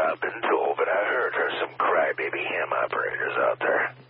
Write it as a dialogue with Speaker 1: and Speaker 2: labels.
Speaker 1: not been told, but I heard there's some crybaby ham operators out there.